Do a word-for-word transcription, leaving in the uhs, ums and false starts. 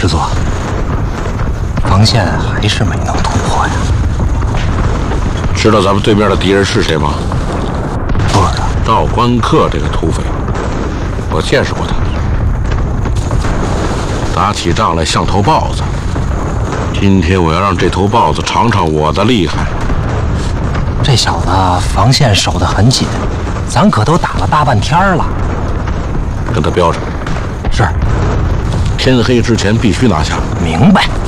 师座，防线还是没能突破呀。 知道咱们对面的敌人是谁吗？ 不知道。 赵关客这个土匪，我见识过他，打起仗来像头豹子。今天我要让这头豹子尝尝我的厉害。 这小子防线守得很紧，咱可都打了大半天了。 跟他标着。 是。 天黑之前必须拿下。 明白。